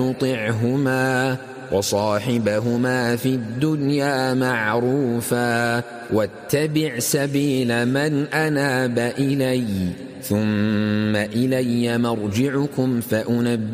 تطعهما وصاحبهما في الدنيا معروفا واتبع سبيل من أناب إلي ثم إلي مرجعكم فأنبئكم